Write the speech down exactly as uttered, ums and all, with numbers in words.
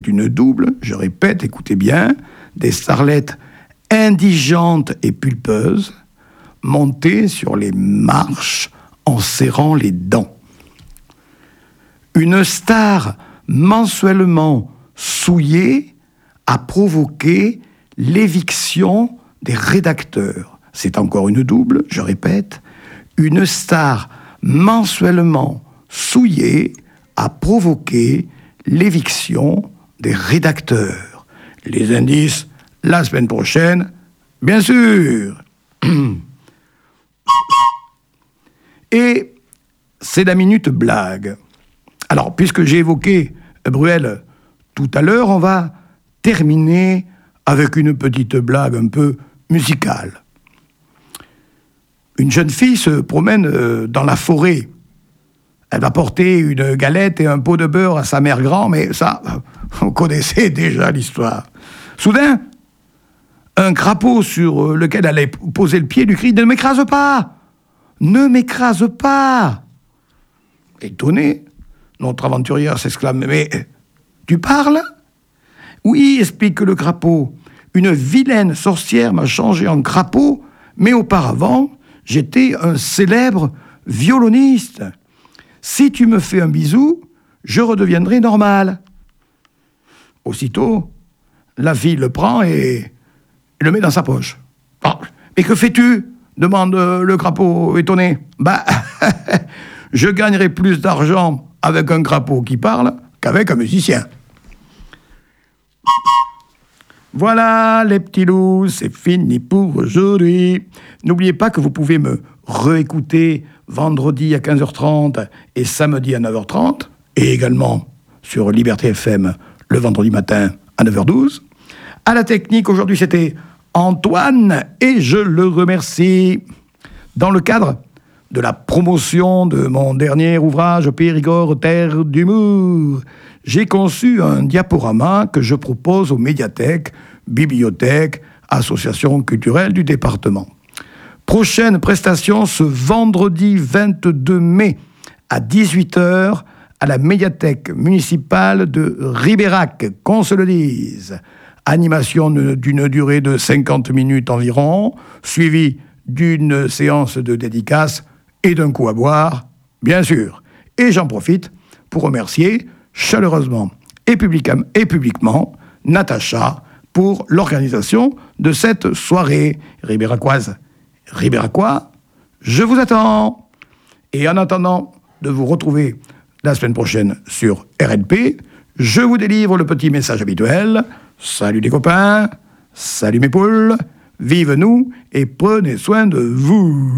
une double, je répète, écoutez bien, des starlettes indigentes et pulpeuses, montées sur les marches en serrant les dents. Une star mensuellement souillée a provoqué l'éviction des rédacteurs. C'est encore une double, je répète, une star mensuellement souillée a provoqué l'éviction des rédacteurs. Les indices, la semaine prochaine, bien sûr. Et c'est la minute blague. Alors, puisque j'ai évoqué Bruel tout à l'heure, on va terminer avec une petite blague un peu musicale. Une jeune fille se promène dans la forêt. Elle va porter une galette et un pot de beurre à sa mère grand, mais ça, on connaissait déjà l'histoire. Soudain, un crapaud sur lequel elle allait poser le pied lui crie « Ne m'écrase pas ! Ne m'écrase pas !» Étonnée, notre aventurière s'exclame « Mais tu parles ?» « Oui, explique le crapaud. Une vilaine sorcière m'a changé en crapaud, mais auparavant, j'étais un célèbre violoniste. Si tu me fais un bisou, je redeviendrai normal. » Aussitôt, la fille le prend et le met dans sa poche. Oh, « Mais que fais-tu » demande le crapaud étonné. « Bah, je gagnerai plus d'argent avec un crapaud qui parle qu'avec un musicien. » Voilà les petits loups, c'est fini pour aujourd'hui. N'oubliez pas que vous pouvez me réécouter vendredi à quinze heures trente et samedi à neuf heures trente, et également sur Liberté F M le vendredi matin à neuf heures douze. À la technique, aujourd'hui, c'était Antoine, et je le remercie. Dans le cadre de la promotion de mon dernier ouvrage, Périgord, terre d'humour, j'ai conçu un diaporama que je propose aux médiathèques, bibliothèques, associations culturelles du département. Prochaine prestation ce vendredi vingt-deux mai à dix-huit heures à la médiathèque municipale de Ribérac, qu'on se le dise. Animation d'une durée de cinquante minutes environ, suivie d'une séance de dédicace et d'un coup à boire, bien sûr. Et j'en profite pour remercier chaleureusement et, publicam- et publiquement Natacha pour l'organisation de cette soirée ribéracoise. Ribéracois, je vous attends. Et en attendant de vous retrouver la semaine prochaine sur R N P, je vous délivre le petit message habituel. Salut les copains, salut mes poules, vive nous et prenez soin de vous.